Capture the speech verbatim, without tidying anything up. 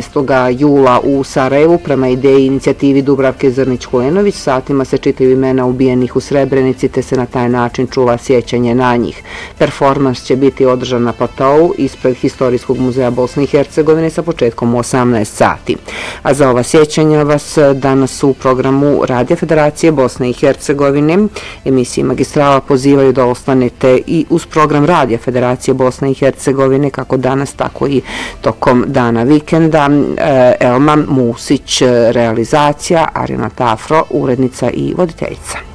šesnaestog jula u Sarajevu prema ideji inicijativi Dubravke Zrnić-Kulenović. Satima se čitaju imena ubijenih u Srebrenici te se na taj način čuva sjećanje na njih. Performans će biti održan na platou ispred Historijskog muzeja Bosne i Hercegovine sa početkom u osamnaest sati. A za ova sjećanja vas danas u programu Radija Federacije Bosne i Hercegovine emisiji Magistrala pozivaju da ostanete i uz program Radija Federacije Bosne i Hercegovine kako danas, tako i tokom dana vikenda. Elma Musić, realizacija, Arjana Tafro, urednica i voditeljica.